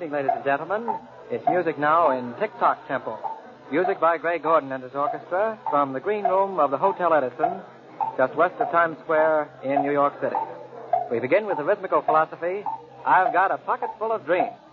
evening, ladies and gentlemen. It's music now in tick-tock tempo. Music by Gray Gordon and his orchestra from the green room of the Hotel Edison, just west of Times Square in New York City. We begin with the rhythmical philosophy, I've Got a Pocket Full of Dreams.